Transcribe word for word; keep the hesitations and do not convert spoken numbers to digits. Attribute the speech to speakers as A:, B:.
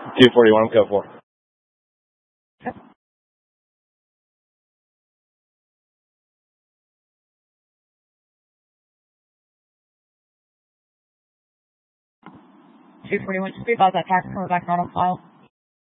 A: two forty-one, I'm code four.
B: Okay. two forty-one, just be about that tax coming back on file.